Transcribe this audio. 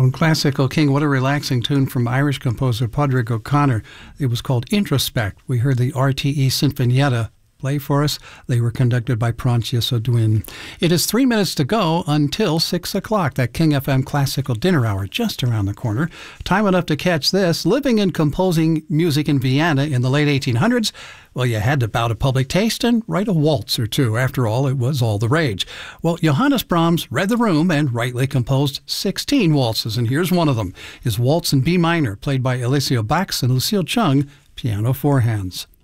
On Classical King, what a relaxing tune from Irish composer Padraig O'Connor. It was called Introspect. We heard the RTE Sinfonietta play for us. They were conducted by Proinsias O'Dwyn. It is 3 minutes to go until 6 o'clock. That King FM Classical Dinner Hour just around the corner. Time enough to catch this. Living and composing music in Vienna in the late 1800s. Well, you had to bow to public taste and write a waltz or two. After all, it was all the rage. Well, Johannes Brahms read the room and rightly composed 16 waltzes, and here's one of them. His Waltz in B minor, played by Eliseo Bax and Lucille Chung, piano four hands.